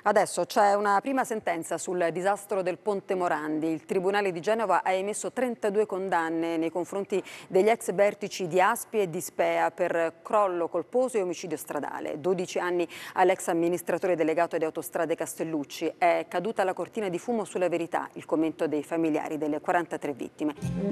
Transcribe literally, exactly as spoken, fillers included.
Adesso c'è una prima sentenza sul disastro del Ponte Morandi. Il Tribunale di Genova ha emesso trentadue condanne nei confronti degli ex vertici di Aspi e di Spea per crollo colposo e omicidio stradale. dodici anni all'ex amministratore delegato di Autostrade Castellucci. È caduta la cortina di fumo sulla verità, il commento dei familiari delle quarantatré vittime.